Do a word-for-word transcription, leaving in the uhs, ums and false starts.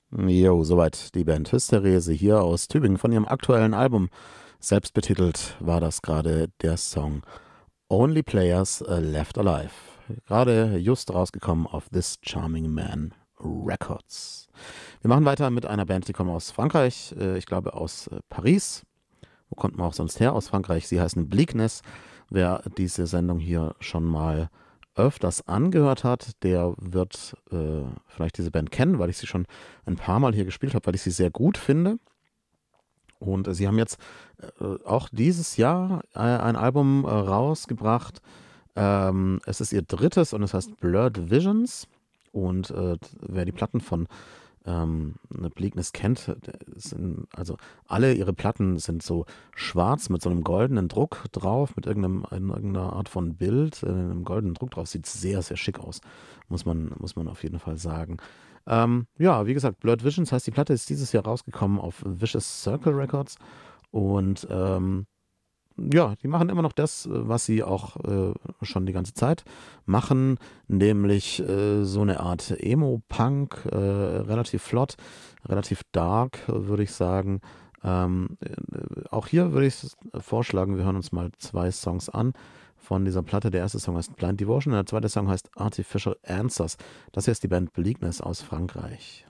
Jo, soweit die Band Hysterese hier aus Tübingen von ihrem aktuellen Album. Selbstbetitelt war das gerade der Song Only Players äh, Left Alive. Gerade just rausgekommen auf This Charming Man Records. Wir machen weiter mit einer Band, die kommt aus Frankreich, äh, ich glaube aus äh, Paris. Wo kommt man auch sonst her aus Frankreich? Sie heißen Bleakness. Wer diese Sendung hier schon mal öfters angehört hat, der wird äh, vielleicht diese Band kennen, weil ich sie schon ein paar Mal hier gespielt habe, weil ich sie sehr gut finde. Und äh, sie haben jetzt äh, auch dieses Jahr äh, ein Album äh, rausgebracht. Ähm, es ist ihr drittes und es heißt Blurred Visions. Und äh, wer die Platten von ähm, Bleakness kennt, sind, also alle ihre Platten sind so schwarz mit so einem goldenen Druck drauf, mit irgendeinem, irgendeiner Art von Bild, äh, einem goldenen Druck drauf. Sieht sehr, sehr schick aus, muss man, muss man auf jeden Fall sagen. Ähm, ja, wie gesagt, Blurred Visions heißt, die Platte ist dieses Jahr rausgekommen auf Vicious Circle Records und ähm, ja, die machen immer noch das, äh, was sie auch äh, schon die ganze Zeit machen, nämlich äh, so eine Art Emo-Punk, äh, relativ flott, relativ dark, äh, würde ich sagen. Ähm, äh, auch hier würde ich vorschlagen, wir hören uns mal zwei Songs an von dieser Platte. Der erste Song heißt Blind Devotion und der zweite Song heißt Artificial Answers. Das hier ist die Band Bleakness aus Frankreich.